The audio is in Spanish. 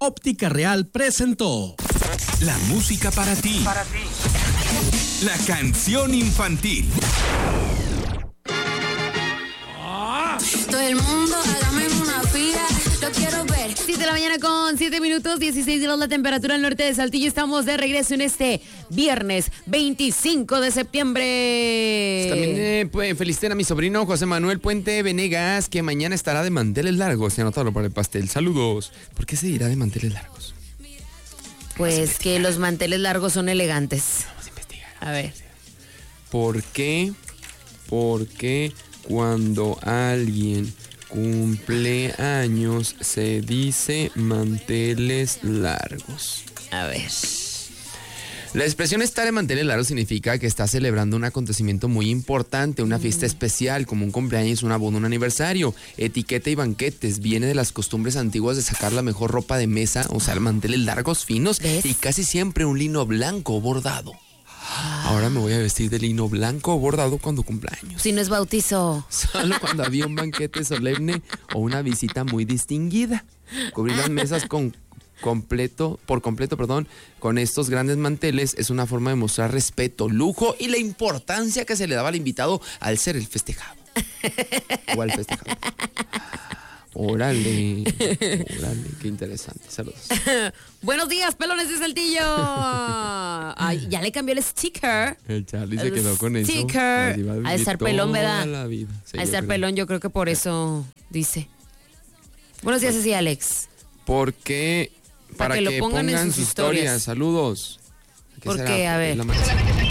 Óptica Real presentó la música para ti. La canción infantil. Todo el mundo, hágame una fila, lo quiero ver. 7 de la mañana con 7 minutos, 16 grados la temperatura al norte de Saltillo. Estamos de regreso en este viernes 25 de septiembre. También feliciten a mi sobrino José Manuel Puente Venegas, que mañana estará de manteles largos. Anótalo para el pastel. Saludos. ¿Por qué se dirá de manteles largos? Pues que los manteles largos son elegantes. Vamos a investigar. A ver. ¿Por qué cuando alguien cumple años se dice manteles largos? A ver. La expresión estar de manteles largos significa que está celebrando un acontecimiento muy importante, una fiesta especial, como un cumpleaños, una boda, un aniversario. Etiqueta y banquetes viene de las costumbres antiguas de sacar la mejor ropa de mesa, usar manteles largos, finos, ¿ves? y casi siempre un lino blanco bordado. Ahora me voy a vestir de lino blanco bordado cuando cumpla años. Si no es bautizo. Solo cuando había un banquete solemne o una visita muy distinguida. Cubrir las mesas por completo, con estos grandes manteles es una forma de mostrar respeto, lujo y la importancia que se le daba al invitado al ser el festejado. O al festejado. Órale, qué interesante. Saludos. Buenos días, pelones de Saltillo. Ay, ya le cambió el sticker. El Charlie se quedó con eso. Sticker. A estar pelón, ¿verdad? A A estar pelón, yo creo que por eso dice. Buenos días, así, Alex. Porque para que lo pongan en sus historias. Saludos. Porque, a ver.